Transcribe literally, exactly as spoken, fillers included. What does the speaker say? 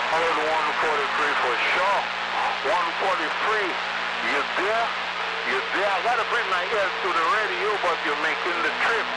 Hold one forty-three for sure. one forty-three, you there? You there? I gotta bring my ears to the radio, but you're making the trip.